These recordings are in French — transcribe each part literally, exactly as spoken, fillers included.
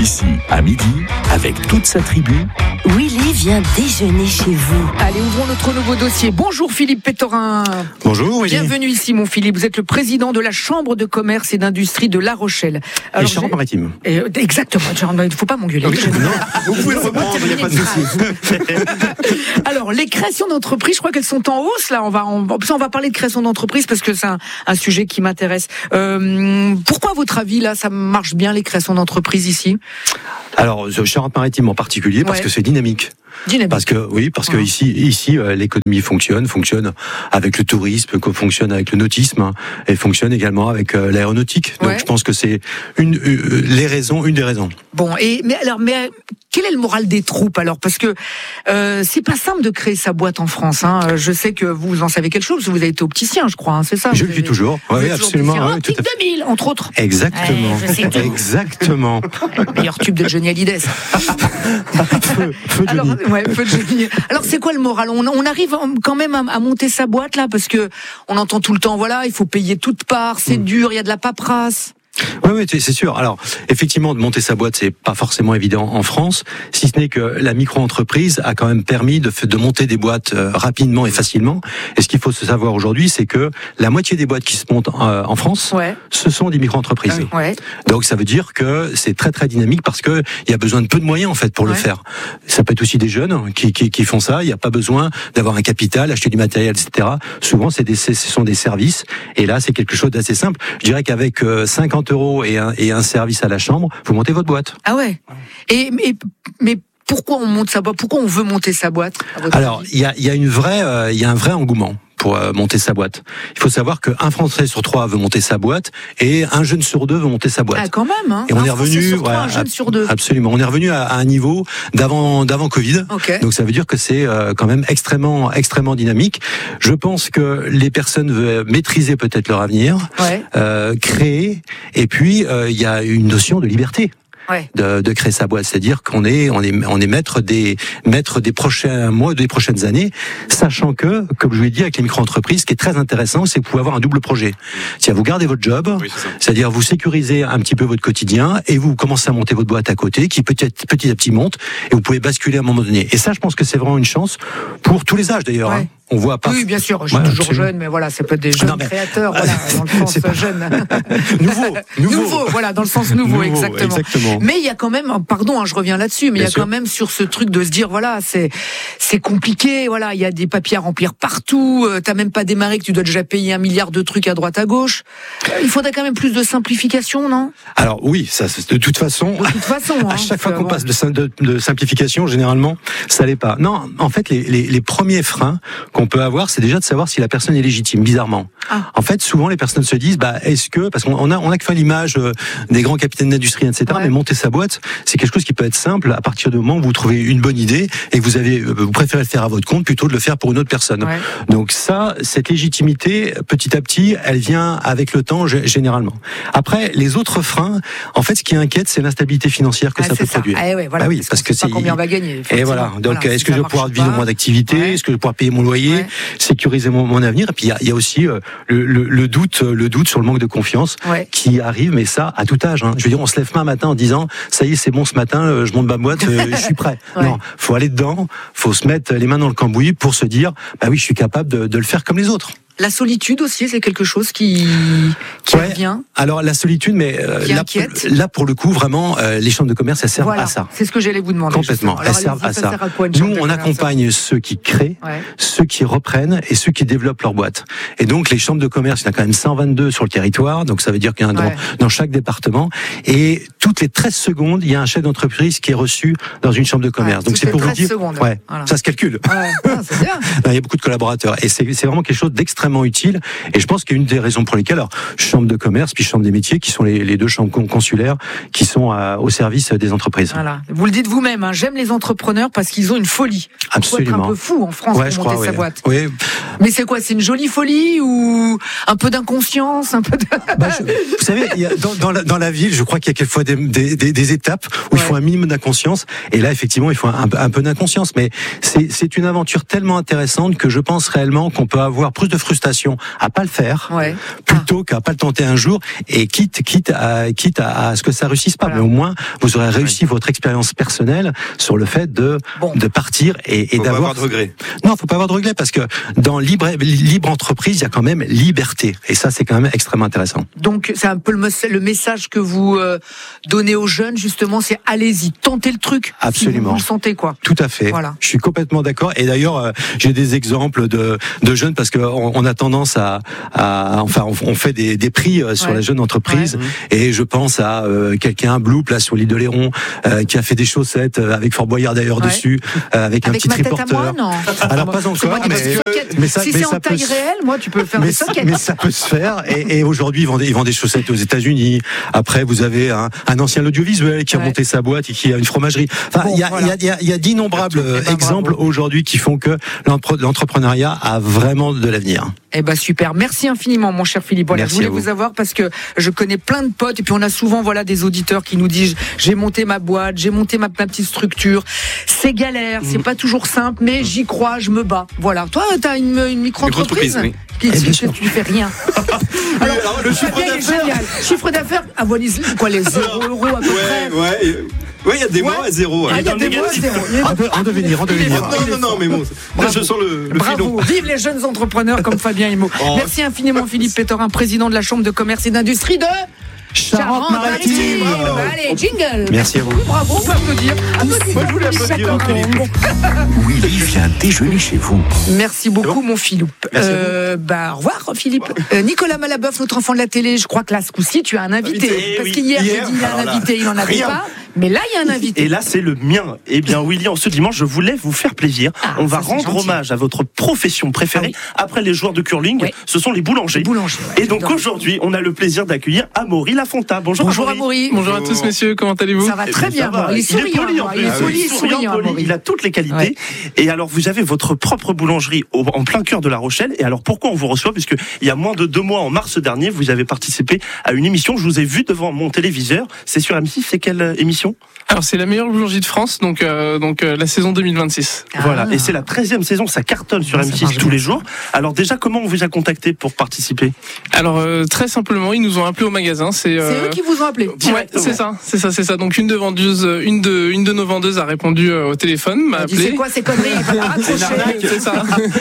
Ici, à midi, avec toute sa tribu, Willy vient déjeuner chez vous. Allez, ouvrons notre nouveau dossier. Bonjour Philippe Pétorin. Bonjour Willy. Bienvenue ici mon Philippe. Vous êtes le président de la Chambre de commerce et d'industrie de La Rochelle. Alors, et Charente-Maritime. Euh, exactement, il ne faut pas m'engueuler. Oui, non, vous pouvez le reprendre, il n'y a pas de souci. Alors, les créations d'entreprises, je crois qu'elles sont en hausse là. On va, on, on va parler de création d'entreprises parce que c'est un, un sujet qui m'intéresse. Euh, pourquoi, à votre avis, là, ça marche bien les créations d'entreprises ici ? Alors, Charente-Maritime en particulier, parce ouais. que c'est dynamique. Dynamique. Parce que oui, parce que ici, ici, euh, l'économie fonctionne, fonctionne avec le tourisme, fonctionne avec le nautisme, hein, et fonctionne également avec euh, l'aéronautique. Donc, ouais. je pense que c'est une, une les raisons, une des raisons. Bon, et mais alors, mais quel est le moral des troupes alors ? Parce que euh, c'est pas simple de créer sa boîte en France. Hein. Je sais que vous en savez quelque chose. Parce que vous avez été opticien, je crois. Hein, c'est ça ? Je le suis toujours. Oui, absolument. Oui, oui, tout à fait. deux mille, entre autres. Exactement. Ouais, je sais tout. Exactement. Le meilleur tube de Johnny Hallyday. feu, feu alors, ouais, feu de Johnny. Alors c'est quoi le moral ? on, on arrive quand même à, à monter sa boîte là, parce que on entend tout le temps, voilà, il faut payer toute part, c'est mmh. dur, il y a de la paperasse. Oui, oui, c'est sûr. Alors, effectivement, de monter sa boîte, c'est pas forcément évident en France, si ce n'est que la micro-entreprise a quand même permis de, de monter des boîtes euh, rapidement et facilement. Et ce qu'il faut se savoir aujourd'hui, c'est que la moitié des boîtes qui se montent euh, en France, ouais. ce sont des micro-entreprises. Euh, ouais. Donc, ça veut dire que c'est très très dynamique parce que il y a besoin de peu de moyens en fait pour ouais. le faire. Ça peut être aussi des jeunes qui, qui, qui font ça. Il n'y a pas besoin d'avoir un capital, acheter du matériel, et cetera. Souvent, c'est des, ce sont des services. Et là, c'est quelque chose d'assez simple. Je dirais qu'avec euh, cinquante euros et un, et un service à la chambre, vous montez votre boîte. Ah ouais. Et mais, mais pourquoi on monte sa boîte ? Pourquoi on veut monter sa boîte ? Alors, il y a, y a une vraie, il euh, y a un vrai engouement pour euh, monter sa boîte. Il faut savoir qu'un Français sur trois veut monter sa boîte et un jeune sur deux veut monter sa boîte. Ah, quand même, hein. Et on un est revenu, sur trois, voilà, un jeune sur deux. Absolument. On est revenu à, à un niveau d'avant, d'avant Covid. Okay. Donc ça veut dire que c'est euh, quand même extrêmement, extrêmement dynamique. Je pense que les personnes veulent maîtriser peut-être leur avenir, ouais. euh, créer, et puis il euh, y a une notion de liberté. Ouais. De, de créer sa boîte, c'est-à-dire qu'on est, on est, on est maître des, maître des prochains mois, des prochaines années, sachant que, comme je vous l'ai dit, avec les micro-entreprises, ce qui est très intéressant, c'est que vous pouvez avoir un double projet. C'est-à-dire vous gardez votre job, oui, c'est c'est-à-dire vous sécurisez un petit peu votre quotidien et vous commencez à monter votre boîte à côté, qui petit, petit à petit monte, et vous pouvez basculer à un moment donné. Et ça, je pense que c'est vraiment une chance pour tous les âges d'ailleurs. Ouais. Hein. On voit pas. Oui, bien sûr. Je suis ouais, toujours absolument. jeune, mais voilà, ça peut être des jeunes non, mais... créateurs, voilà, dans le sens pas... jeune. nouveau, nouveau, nouveau, voilà, dans le sens nouveau, nouveau exactement. exactement. Mais il y a quand même, pardon, hein, je reviens là-dessus, mais il y a sûr. quand même sur ce truc de se dire, voilà, c'est c'est compliqué, voilà, il y a des papiers à remplir partout. Euh, t'as même pas démarré que tu dois déjà payer un milliard de trucs à droite à gauche. Euh, il faudrait quand même plus de simplification, non ? Alors oui, ça, de toute façon. De toute façon. à hein, chaque fois qu'on bon. passe de, de, de simplification, généralement, ça l'est pas. Non, en fait, les, les, les premiers freins qu'on peut avoir, c'est déjà de savoir si la personne est légitime, bizarrement. Ah. En fait, souvent, les personnes se disent, bah, est-ce que, parce qu'on a, on a que fait l'image des grands capitaines d'industrie, et cetera, ouais. mais monter sa boîte, c'est quelque chose qui peut être simple à partir du moment où vous trouvez une bonne idée et que vous avez, vous préférez le faire à votre compte plutôt de le faire pour une autre personne. Ouais. Donc ça, cette légitimité, petit à petit, elle vient avec le temps, généralement. Après, les autres freins, en fait, ce qui inquiète, c'est l'instabilité financière que ah, ça peut ça. produire. Ah ouais, voilà, ah oui, parce, parce que, que c'est combien on va gagner. Et voilà. Donc, voilà, est-ce si que je vais pouvoir vivre moins d'activité, ouais. est-ce que je vais pouvoir payer mon loyer, ouais. sécuriser mon, mon avenir. Et puis il y a, il y a aussi euh, le, le, le doute, le doute sur le manque de confiance ouais. qui arrive, mais ça à tout âge. Hein. Je veux dire, on se lève pas un matin en disant ça y est, c'est bon ce matin, euh, je monte ma boîte, euh, je suis prêt. ouais. Non, faut aller dedans, faut se mettre les mains dans le cambouis pour se dire bah oui, je suis capable de, de le faire comme les autres. La solitude aussi, c'est quelque chose qui, qui ouais. revient. Alors la solitude, mais euh, là, là pour le coup, vraiment, euh, les chambres de commerce, elles servent voilà. à ça. C'est ce que j'allais vous demander. Complètement, elles servent à ça. ça. À Nous, on accompagne ceux qui créent, ouais. ceux qui reprennent et ceux qui développent leur boîte. Et donc les chambres de commerce, il y en a quand même cent vingt-deux sur le territoire, donc ça veut dire qu'il y en a ouais. dans, dans chaque département. Et toutes les treize secondes, il y a un chef d'entreprise qui est reçu dans une chambre de commerce. Ouais, donc c'est pour vous dire, secondes, ouais, voilà. ça se calcule. Ouais. Ah, c'est bien. Il y a beaucoup de collaborateurs et c'est, c'est vraiment quelque chose d'extrêmement utile. Et je pense qu'il y a une des raisons pour lesquelles, alors, chambre de commerce puis chambre des métiers, qui sont les, les deux chambres consulaires, qui sont à, au service des entreprises. Voilà. Vous le dites vous-même, hein, j'aime les entrepreneurs parce qu'ils ont une folie. Absolument. Il faut être un peu fou en France ouais, pour monter crois, sa oui. boîte. Oui. Mais c'est quoi ? C'est une jolie folie ou un peu d'inconscience, un peu de... bah, je, vous savez, il y a, dans, dans, la, dans la ville, je crois qu'il y a quelquefois des, des, des, des étapes où ouais. il faut un minimum d'inconscience. Et là, effectivement, il faut un, un peu d'inconscience. Mais c'est, c'est une aventure tellement intéressante que je pense réellement qu'on peut avoir plus de frustration frustration à pas le faire, ouais. plutôt ah. qu'à pas le tenter un jour, et quitte, quitte à, quitte à, à ce que ça réussisse pas. Voilà. Mais au moins, vous aurez réussi ouais. votre expérience personnelle sur le fait de, bon. de partir et, et faut d'avoir. Pas avoir de regret. Non, faut pas avoir de regret parce que dans libre, libre entreprise, il y a quand même liberté. Et ça, c'est quand même extrêmement intéressant. Donc, c'est un peu le, le message que vous euh, donnez aux jeunes, justement, c'est allez-y, tentez le truc. Absolument. Si vous le sentez, quoi. Tout à fait. Voilà. Je suis complètement d'accord. Et d'ailleurs, euh, j'ai des exemples de, de jeunes parce qu'on on a tendance à, à enfin, on, on fait des, des prix euh, sur ouais. la jeune entreprise. Ouais. Et je pense à euh, quelqu'un, Blue, place sur l'île de Léron, euh, qui a fait des chaussettes euh, avec Fort Boyard d'ailleurs ouais. dessus, euh, avec, avec un petit triporteur. Moi, non. Alors pas encore, mais, mais ça, si mais c'est ça en taille se... réelle, moi, tu peux faire mais des sockets. Mais ça peut se faire. Et, et aujourd'hui, ils vendent, ils vendent des chaussettes aux États-Unis. Après, vous avez un, un ancien de l'audiovisuel qui a ouais. monté sa boîte et qui a une fromagerie. Enfin, il bon, y a, voilà. il y a, il y a d'innombrables ben, exemples bravo. aujourd'hui qui font que l'entrepreneuriat a vraiment de l'avenir. Eh ben super, merci infiniment mon cher Philippe. Voilà, je voulais vous. vous avoir parce que je connais plein de potes et puis on a souvent voilà des auditeurs qui nous disent j'ai monté ma boîte, j'ai monté ma, ma petite structure. C'est galère, mmh. c'est pas toujours simple, mais j'y crois, je me bats. Voilà, toi t'as une, une micro-entreprise oui. qui eh tu, tu fais rien. alors, alors le chiffre d'affaires, chiffre d'affaires, ah, voilà, quoi les zéro euros à peu ouais, près. Ouais. Oui, il y a des ouais. mois à zéro. Ah, il y a des mois à zéro. En devenir, en devenir. Non, non, non, mais bon, là, je sens le, le Bravo. filon. Vive les jeunes entrepreneurs comme Fabien Immo. Oh. Merci infiniment Philippe Pétorin, président de la Chambre de commerce et d'industrie de Charente-Maritime. Allez, jingle. Merci à vous. Bravo, on peut applaudir. Applaudissez. Moi, je voulais applaudir Philippe. Willy vient déjeuner chez vous. Merci beaucoup, mon Philou. Euh, bah, au revoir, Philippe. Euh, Nicolas Malaboeuf, notre enfant de la télé, je crois que là, ce coup-ci, tu as un invité. invité parce oui. qu'hier, j'ai dit il a un invité, il n'en avait rien. pas. Mais là, il y a un invité. Et là, c'est le mien. Eh bien, Willy, en ce dimanche, je voulais vous faire plaisir. Ah, on va rendre gentil. hommage à votre profession préférée. Ah, oui. Après les joueurs de curling, oui. ce sont les boulangers. Les boulangers ouais, et donc aujourd'hui, on a le plaisir d'accueillir Amaury Lafonta. Bonjour, Bonjour Amaury. Bonjour à tous, messieurs. Comment allez-vous? Ça va très bien. Va. Il est souriant. Il est poli, il est poli, il est souriant. Il a toutes les qualités. Ouais. Et alors, vous avez votre propre boulangerie au, en plein cœur de La Rochelle. Et alors, pourquoi on vous reçoit? Puisque il y a moins de deux mois, en mars dernier, vous avez participé à une émission. Je vous ai vu devant mon téléviseur. C'est sur M six. C'est quelle émission? Alors c'est la meilleure boulangerie de France, donc euh, donc euh, la saison deux mille vingt-six. Ah. Voilà, et c'est la treizième saison, ça cartonne sur M six tous les jours. Alors déjà, comment on vous a contacté pour participer? Alors euh, très simplement, ils nous ont appelé au magasin. C'est, euh... c'est eux qui vous ont appelé. Ouais, c'est ça, c'est ça, c'est ça. Donc une de vendeuse, une de une de nos vendeuses a répondu euh, au téléphone, m'a appelé. C'est quoi ces conneries? C'est ça.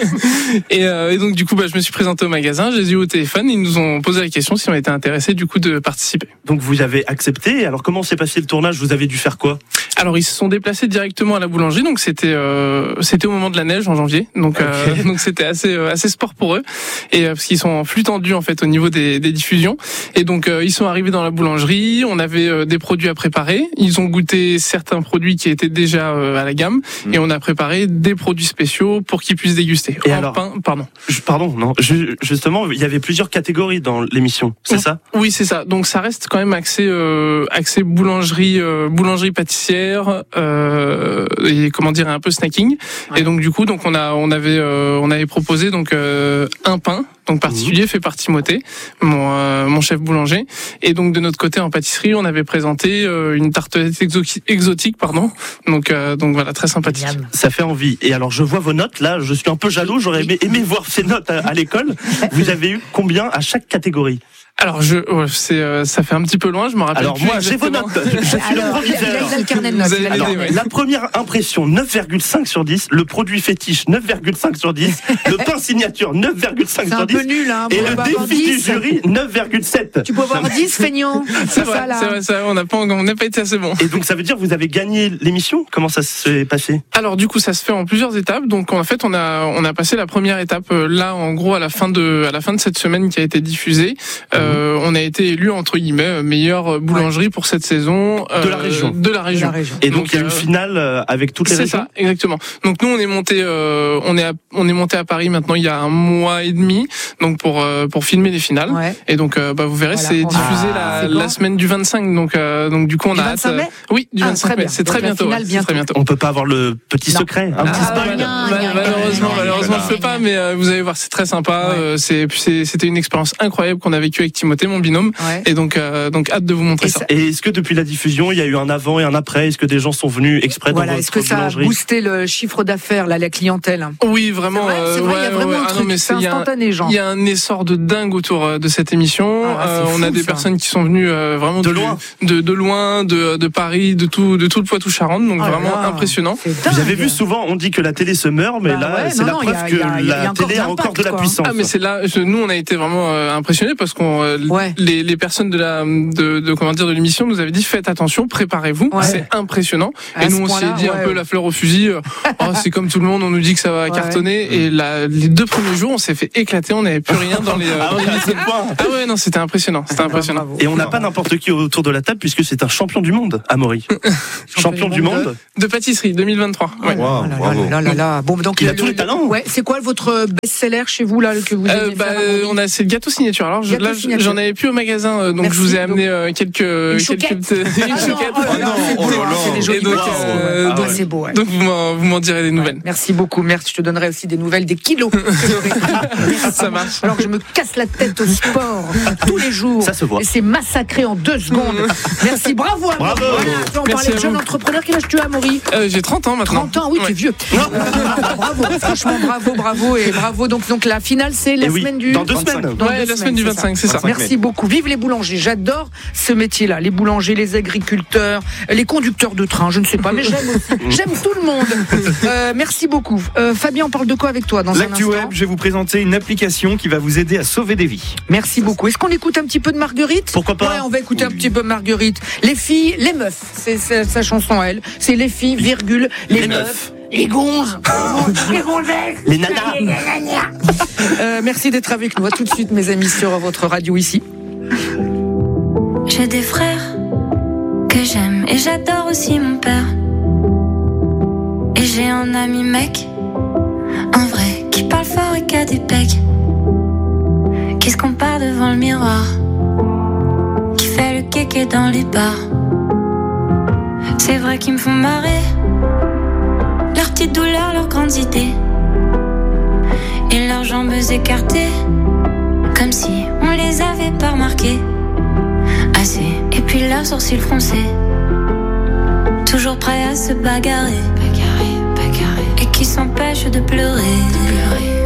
et, euh, et donc du coup, bah, je me suis présenté au magasin, j'ai eu au téléphone, ils nous ont posé la question si on était intéressés du coup de participer. Donc vous avez accepté. Alors comment s'est passé le tournage? Vous avez dû faire quoi? Alors ils se sont déplacés directement à la boulangerie, donc c'était euh, c'était au moment de la neige en janvier, donc okay. euh, donc c'était assez euh, assez sport pour eux, et euh, parce qu'ils sont en flux tendu en fait au niveau des, des diffusions, et donc euh, ils sont arrivés dans la boulangerie, on avait euh, des produits à préparer, ils ont goûté certains produits qui étaient déjà euh, à la gamme, mmh. et on a préparé des produits spéciaux pour qu'ils puissent déguster. Et en alors, pain, pardon, je, pardon, non, je, justement il y avait plusieurs catégories dans l'émission, c'est oui, ça? Oui, c'est ça. Donc ça reste quand même axé euh, axé boulangerie euh, boulangerie pâtissière. Euh, et comment dire, un peu snacking. Ouais. Et donc du coup, donc on a, on avait, euh, on avait proposé donc euh, un pain, donc particulier, mmh. fait par Timothée, mon, euh, mon chef boulanger. Et donc de notre côté en pâtisserie, on avait présenté euh, une tartelette exo- exotique, pardon. Donc, euh, donc voilà, très sympathique. Ça fait envie. Et alors je vois vos notes là, je suis un peu jaloux. J'aurais aimé, aimé voir ces notes à, à l'école. Vous avez eu combien à chaque catégorie? Alors je, oh, c'est, euh, ça fait un petit peu loin, je me rappelle. Alors plus moi j'ai vos notes. Je suis alors, le proviseur. Il a le carnet de notes. Alors, ouais. La première impression neuf virgule cinq sur dix, le produit fétiche neuf virgule cinq sur dix, le pain signature neuf virgule cinq sur dix. C'est un peu nul, hein. Et le défi du jury neuf virgule sept. Tu peux avoir dix, feignant. C'est vrai, c'est vrai, c'est vrai, on n'a pas, on n'a pas été assez bon. Et donc ça veut dire que vous avez gagné l'émission? Comment ça s'est passé? Alors du coup ça se fait en plusieurs étapes. Donc en fait on a, on a passé la première étape là en gros à la fin de, à la fin de cette semaine qui a été diffusée. Euh, on a été élu entre guillemets meilleure boulangerie ouais. pour cette saison euh, de la région. De la région. De la région. Et donc il y a une finale avec toutes les c'est régions. C'est ça, exactement. Donc nous on est monté, euh, on est, à, on est monté à Paris maintenant il y a un mois et demi, donc pour euh, pour filmer les finales. Ouais. Et donc euh, bah vous verrez voilà, c'est diffusé ah, la, c'est la semaine du vingt-cinq, donc euh, donc du coup on du a vingt-cinq mai. Euh, oui, du ah, vingt-cinq mai. C'est très bientôt, ouais, bientôt. très bientôt. On peut pas avoir le petit non. secret, un ah, petit spoil. Malheureusement, malheureusement je peux pas, mais euh, vous allez voir c'est très sympa. Ouais. C'est c'est c'était une expérience incroyable qu'on a vécue avec Timothée, mon binôme. Ouais. Et donc, euh, donc hâte de vous montrer et ça. Et est-ce que depuis la diffusion, il y a eu un avant et un après? après? Est-ce que des gens sont venus exprès voilà, dans votre est-ce que ça boulangerie? a boosté le chiffre d'affaires, là, la clientèle? Oui, vraiment. C'est vrai, c'est vrai, il y a vraiment un truc, c'est instantané, genre. Il y a un essor de dingue autour de cette émission. Ah, euh, fou, on a des ça. personnes qui sont venues euh, vraiment De du- loin. de, de loin, de, de Paris, de tout, de tout le Poitou-Charentes. Donc Oh là vraiment là, impressionnant. c'est dingue. Vous avez vu souvent, on dit que la télé se meurt, mais Bah là, ouais, c'est non, la non, preuve y a- que y a- y a la encore télé de a encore de la l'impact, quoi. puissance. Ah mais c'est là, je- nous on a été vraiment euh, impressionnés parce qu'on euh, Ouais. les, les personnes de la de, de comment dire de l'émission nous avaient dit faites attention, préparez-vous, Ouais. c'est impressionnant. À Et ce nous on s'est point-là, dit un ouais. peu la fleur au fusil. euh, oh, c'est comme tout le monde, on nous dit que ça va Ouais. cartonner. Et la, les deux premiers jours, on s'est fait éclater, on n'avait plus rien dans les. euh, Ah dans ouais, les à ce point. Ah ouais non c'était impressionnant, c'était impressionnant. Bravo. Et on n'a pas n'importe qui autour de la table puisque c'est un champion du monde, Amaury. champion du monde. De pâtisserie deux mille vingt-trois. Ouais. Wow, Oh là là bravo. là là là. Bon, donc Il a le- tous les le- talents. Ouais, c'est quoi votre best-seller chez vous là que vous Euh, aimez bah, faire, euh, Amaury on a c'est le gâteau signature. Alors je- Gâteau là signature. j'en avais plus au magasin, euh, donc Merci, je vous ai donc- amené euh, quelques Une quelques chouquette. petites- Ah une non, chouquette. oh là là, non, c'est oh beau, là hein, là. c'est des Et jolies donc, boîtes. euh, Ah donc- ouais, c'est beau. ouais. Donc vous m'en, vous m'en direz des nouvelles. Merci beaucoup, merci. Je te donnerai aussi des nouvelles, des kilos. que j'aurai pris. Ça marche. Alors que je me casse la tête au sport tous les jours. Ça se voit. Et c'est massacré en deux secondes. Merci, bravo. Amaury. Bravo. Voilà, on Merci parlait de à jeune vous. entrepreneur. Quel âge tu as, Amaury? Euh, j'ai trente ans maintenant. trente ans, oui, tu es Ouais. vieux. Euh, bravo, franchement, bravo, bravo et bravo. Donc, donc la finale, c'est la Et oui, semaine du. dans deux vingt-cinq. semaines. Dans Ouais, deux la semaine du c'est vingt-cinq, c'est ça. vingt-cinq. Merci beaucoup. Vive les boulangers. J'adore ce métier-là. Les boulangers, les agriculteurs, les conducteurs de train. Je ne sais pas, mais j'aime aussi. J'aime tout le monde. Euh, merci beaucoup. Euh, Fabien, on parle de quoi avec toi dans un L'actu instant? web, je vais vous présenter une application qui va vous aider à sauver des vies. Merci beaucoup. Est-ce qu'on écoute un petit peu de Marguerite? Pourquoi pas? Ouais, on va écouter un petit peu Marguerite. Les filles, les meufs. C'est c'est sa chanson à elle. C'est les filles, virgule, les, Les meufs. meufs. Les gonzes, les gonzesses, Les nanas. Euh, merci d'être avec nous. À tout de suite, mes amis, sur votre radio ici. J'ai des frères que j'aime et j'adore aussi mon père. Et j'ai un ami mec, un vrai, qui parle fort et qui a des pecs, qui se compare devant le miroir, qui fait le kéké dans les bars. C'est vrai qu'ils me font marrer, leurs petites douleurs, leurs grandes idées, et leurs jambes écartées, comme si on les avait pas remarquées. Assez, et puis leurs sourcils froncés, toujours prêts à se bagarrer, bagarrer, bagarrer, et qui s'empêchent de pleurer, de pleurer.